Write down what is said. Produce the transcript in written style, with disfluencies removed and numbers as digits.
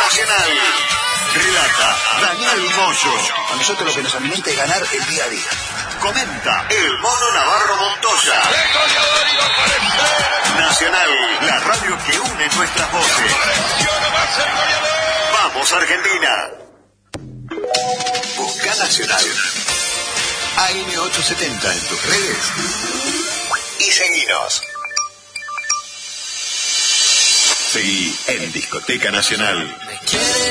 Nacional. Relata Daniel Moyo. A nosotros lo que nos alimenta es ganar el día a día. Comenta el Mono Navarro Montoya. Nacional, la radio que une nuestras voces. Vamos Argentina. Busca Nacional. AM870 en tus redes. Y seguinos. Seguí en Discoteca Nacional.